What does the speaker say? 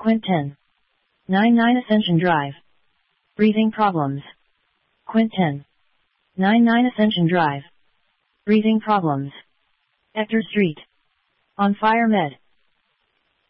Quint 10. 99 Ascension Drive. Breathing problems. Quint 10. 99 Ascension Drive. Breathing problems. Ector Street. On Fire Med.